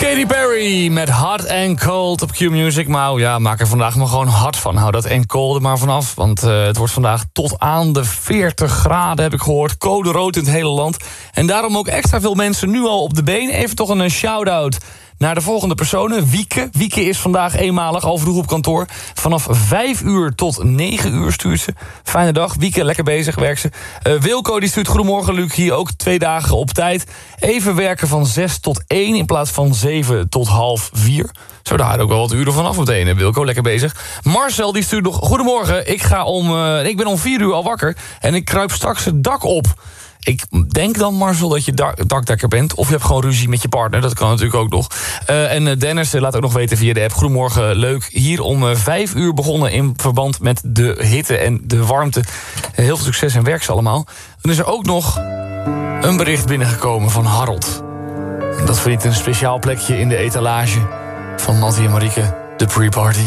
Katy Perry met Hot and Cold op Q-Music. Maar ja, maak er vandaag maar gewoon hard van. Hou dat en cold er maar vanaf. Want het wordt vandaag tot aan de 40 graden, heb ik gehoord. Code rood in het hele land. En daarom ook extra veel mensen nu al op de been. Even toch een shout-out naar de volgende personen. Wieke. Wieke is vandaag eenmalig al vroeg op kantoor. Vanaf 5 uur tot 9 uur stuurt ze. Fijne dag. Wieke, lekker bezig, werkt ze. Wilco die stuurt goedemorgen, Luc. Hier ook 2 dagen op tijd. Even werken van 6 tot 1 in plaats van 7 tot half 4. Zo, daar ook wel wat uren vanaf meteen. Wilco, lekker bezig. Marcel die stuurt nog goedemorgen. Ik ben om 4 uur al wakker. En ik kruip straks het dak op. Ik denk dan, Marcel, dat je dakdekker bent. Of je hebt gewoon ruzie met je partner. Dat kan natuurlijk ook nog. En Dennis laat ook nog weten via de app. Goedemorgen, leuk. Hier om 5 uur begonnen in verband met de hitte en de warmte. Heel veel succes en werk ze allemaal. Dan is er ook nog een bericht binnengekomen van Harold. En dat verdient een speciaal plekje in de etalage van Nattie en Marieke, de pre-party.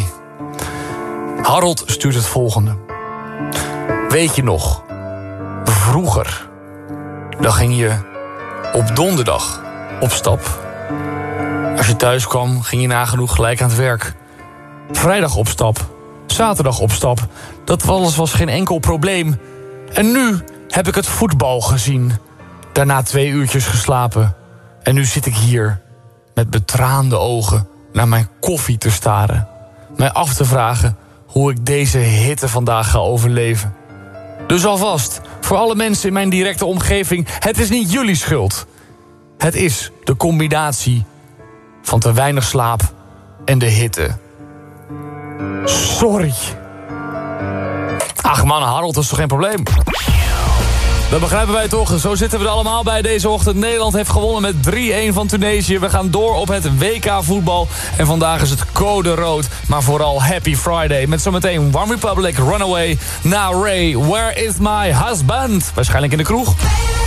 Harold stuurt het volgende. Weet je nog, vroeger, dan ging je op donderdag op stap. Als je thuis kwam, ging je nagenoeg gelijk aan het werk. Vrijdag op stap, zaterdag op stap. Dat was geen enkel probleem. En nu heb ik het voetbal gezien. Daarna 2 uurtjes geslapen. En nu zit ik hier met betraande ogen naar mijn koffie te staren. Mij af te vragen hoe ik deze hitte vandaag ga overleven. Dus alvast, voor alle mensen in mijn directe omgeving, het is niet jullie schuld. Het is de combinatie van te weinig slaap en de hitte. Sorry. Ach man, Harold, dat is toch geen probleem? Dat begrijpen wij toch. Zo zitten we er allemaal bij deze ochtend. Nederland heeft gewonnen met 3-1 van Tunesië. We gaan door op het WK voetbal. En vandaag is het code rood. Maar vooral Happy Friday. Met zometeen One Republic, Runaway. Now Ray, Where is my husband? Waarschijnlijk in de kroeg.